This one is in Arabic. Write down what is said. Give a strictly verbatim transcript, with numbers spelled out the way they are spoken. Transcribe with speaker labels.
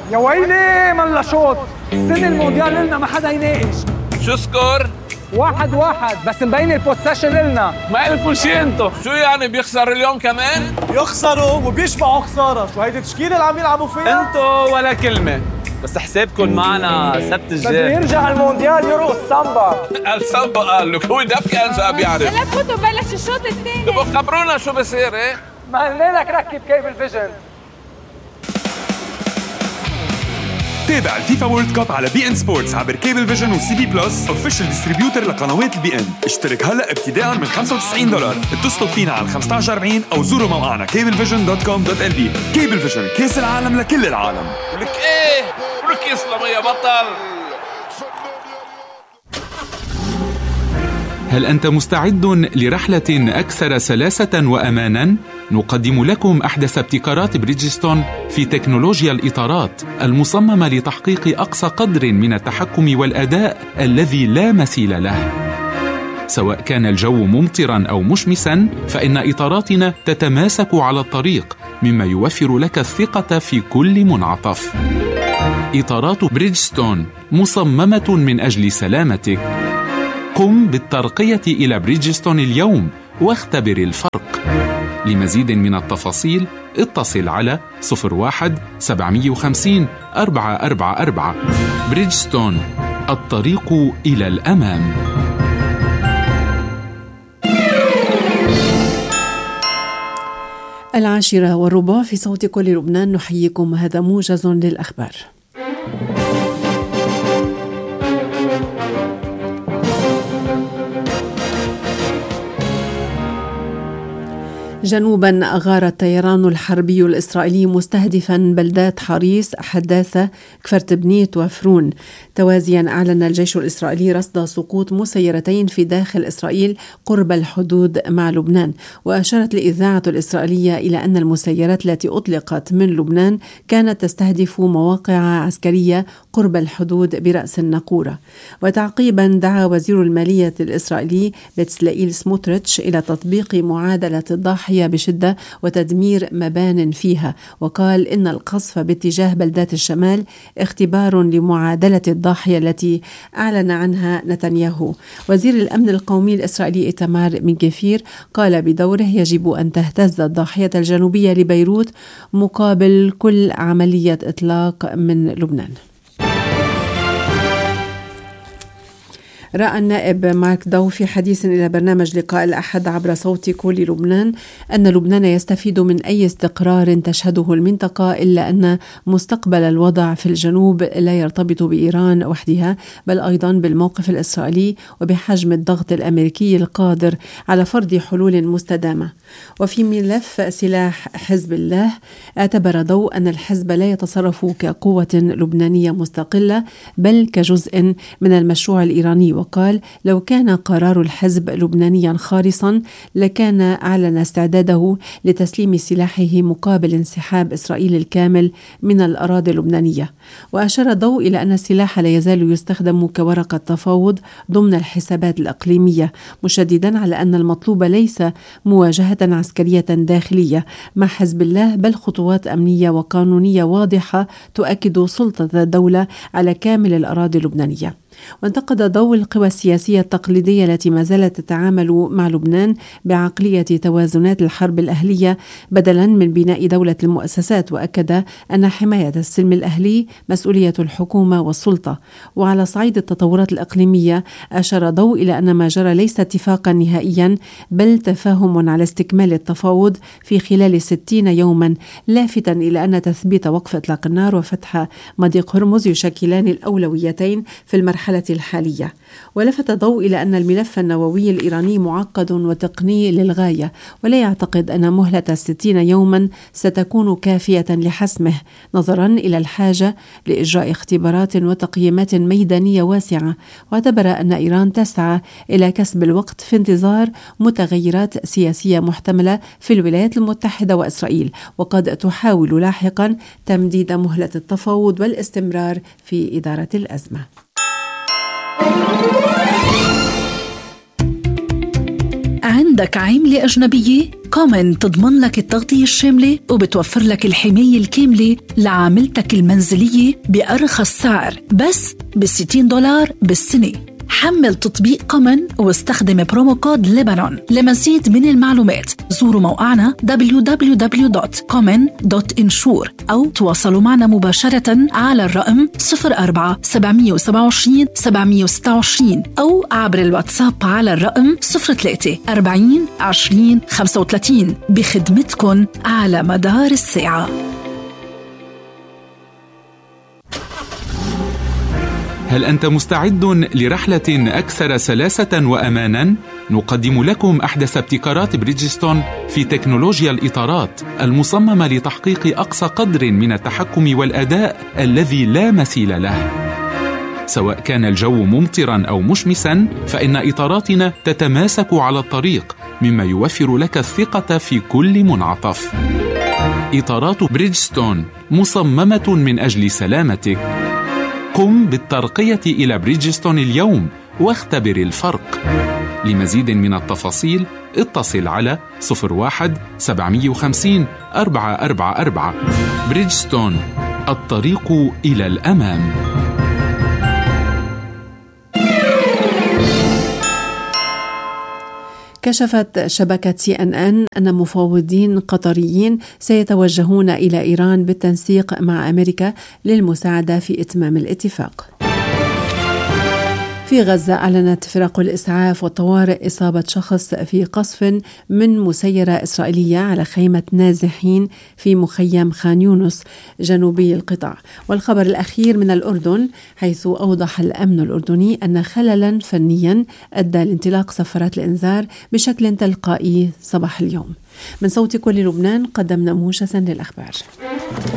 Speaker 1: يا ويلي ملا شوط. السنة المونديال لنا ما حدا يناقش.
Speaker 2: شو سكور؟
Speaker 1: واحد واحد بس مبين البوسيشن لنا.
Speaker 2: ما قلتوا شي انتو. شو يعني بيخسر اليوم كمان؟
Speaker 3: يخسروا وبيشبعوا خسارة. شو هيدي التشكيلة اللي عم يلعبوا فيها؟
Speaker 2: انتو ولا كلمة. بس حسابكم معنا سبت الجاي.
Speaker 1: بده يرجع المونديال يرقص سامبا.
Speaker 2: السامبا قال لك هو دبكة انسى بيعرف.
Speaker 4: هلا فوتوا بلش الشوط الثاني.
Speaker 2: تبقوا خبرونا شو بصير ايه؟
Speaker 1: ما قلنا لك ركب كيبل فيجن.
Speaker 5: تابع الفيفا وورلد كاب على بي ان سبورتس عبر كيبل فيجن وسي بي بلس اوفيشال ديستريبيوتر لقنوات البي ان. اشترك هلا ابتداء من خمسة وتسعين دولار. اتصلوا فينا على خمسة عشر أربعين او زوروا موقعنا كيبل فيجن دوت كوم دوت ال بي. كيبل فيجن، كاس العالم لكل العالم.
Speaker 2: ولك ايه؟ ولك يسلم يا بطل.
Speaker 6: هل أنت مستعد لرحلة أكثر سلاسة وأماناً؟ نقدم لكم أحدث ابتكارات بريدجستون في تكنولوجيا الإطارات المصممة لتحقيق أقصى قدر من التحكم والأداء الذي لا مثيل له. سواء كان الجو ممطراً أو مشمساً، فإن إطاراتنا تتماسك على الطريق، مما يوفر لك الثقة في كل منعطف. إطارات بريدجستون مصممة من أجل سلامتك. قم بالترقية إلى بريدجستون اليوم واختبر الفرق. لمزيد من التفاصيل اتصل على صفر واحد سبعمية وخمسين أربعة أربعة أربعة. بريدجستون، الطريق إلى الأمام.
Speaker 7: العاشرة والربع في صوت كل لبنان، نحييكم. هذا موجز للأخبار. جنوبا أغار الطيران الحربي الإسرائيلي مستهدفا بلدات حريص، حداثة، كفر بنيت وفرون. توازيا أعلن الجيش الإسرائيلي رصد سقوط مسيرتين في داخل إسرائيل قرب الحدود مع لبنان. وأشارت الإذاعة الإسرائيلية إلى أن المسيرات التي أطلقت من لبنان كانت تستهدف مواقع عسكرية قرب الحدود برأس الناقورة. وتعقيبا دعا وزير المالية الإسرائيلي بتسلائيل سموتريتش إلى تطبيق معادلة الضاحية بشدة وتدمير مبان فيها، وقال إن القصف باتجاه بلدات الشمال اختبار لمعادلة الضاحية التي أعلن عنها نتنياهو. وزير الأمن القومي الإسرائيلي إيتمار بن غفير قال بدوره يجب أن تهتز الضاحية الجنوبية لبيروت مقابل كل عملية إطلاق من لبنان. رأى النائب مارك داو في حديث إلى برنامج لقاء الأحد عبر صوت كل لبنان أن لبنان يستفيد من أي استقرار تشهده المنطقة، إلا أن مستقبل الوضع في الجنوب لا يرتبط بإيران وحدها، بل أيضا بالموقف الإسرائيلي وبحجم الضغط الأمريكي القادر على فرض حلول مستدامة. وفي ملف سلاح حزب الله، اعتبر داو أن الحزب لا يتصرف كقوة لبنانية مستقلة بل كجزء من المشروع الإيراني، وقال لو كان قرار الحزب لبنانيا خالصا لكان أعلن استعداده لتسليم سلاحه مقابل انسحاب إسرائيل الكامل من الأراضي اللبنانية. وأشار ضوء إلى أن السلاح لا يزال يستخدم كورقة تفاوض ضمن الحسابات الإقليمية، مشددا على أن المطلوب ليس مواجهة عسكرية داخلية مع حزب الله بل خطوات أمنية وقانونية واضحة تؤكد سلطة الدولة على كامل الأراضي اللبنانية. وانتقد ضوء القوى السياسية التقليدية التي ما زالت تتعامل مع لبنان بعقلية توازنات الحرب الأهلية بدلا من بناء دولة المؤسسات، وأكد أن حماية السلم الأهلي مسؤولية الحكومة والسلطة. وعلى صعيد التطورات الإقليمية، أشار ضوء إلى أن ما جرى ليس اتفاقا نهائيا بل تفاهم على استكمال التفاوض في خلال ستين يوما، لافتا إلى أن تثبيت وقف إطلاق النار وفتح مضيق هرمز يشكلان الأولويتين في المرحلة الحالية. ولفت ضوء إلى أن الملف النووي الإيراني معقد وتقني للغاية، ولا يعتقد أن مهلة ستين يوما ستكون كافية لحسمه، نظرا إلى الحاجة لإجراء اختبارات وتقييمات ميدانية واسعة. واعتبر أن إيران تسعى إلى كسب الوقت في انتظار متغيرات سياسية محتملة في الولايات المتحدة وإسرائيل، وقد تحاول لاحقا تمديد مهلة التفاوض والاستمرار في إدارة الأزمة.
Speaker 8: عن عندك عاملة أجنبية؟ كومن تضمن لك التغطية الشاملة وبتوفر لك الحماية الكاملة لعاملتك المنزلية بأرخص سعر بس بستين دولار بالسنة. حمل تطبيق كومن واستخدم برومو كود ليبانون. لمزيد من المعلومات زوروا موقعنا دبليو دبليو دبليو دوت كومن دوت انشور أو تواصلوا معنا مباشرة على الرقم صفر أربعة سبعمية وسبعة وعشرين سبعمية وستة وعشرين أو عبر الواتساب على الرقم صفر ثلاثة أربعين عشرين خمسة وثلاثين بخدمتكن على مدار الساعة.
Speaker 6: هل أنت مستعد لرحلة أكثر سلاسة وأماناً؟ نقدم لكم أحدث ابتكارات بريدجستون في تكنولوجيا الإطارات المصممة لتحقيق أقصى قدر من التحكم والأداء الذي لا مثيل له. سواء كان الجو ممطراً أو مشمساً، فإن إطاراتنا تتماسك على الطريق، مما يوفر لك الثقة في كل منعطف. إطارات بريدجستون مصممة من أجل سلامتك. قم بالترقية إلى بريدجستون اليوم واختبر الفرق. لمزيد من التفاصيل اتصل على صفر واحد سبعمية وخمسين أربعة أربعة أربعة. بريدجستون، الطريق إلى الأمام.
Speaker 7: كشفت شبكة سي إن إن أن مفاوضين قطريين سيتوجهون إلى إيران بالتنسيق مع أمريكا للمساعدة في إتمام الاتفاق. في غزة أعلنت فرق الإسعاف والطوارئ إصابة شخص في قصف من مسيرة إسرائيلية على خيمة نازحين في مخيم خان يونس جنوبي القطاع. والخبر الأخير من الأردن، حيث أوضح الأمن الأردني أن خللاً فنياً أدى لانطلاق صفارات الإنذار بشكل تلقائي صباح اليوم. من صوت كل لبنان قدمنا موجزاً للأخبار.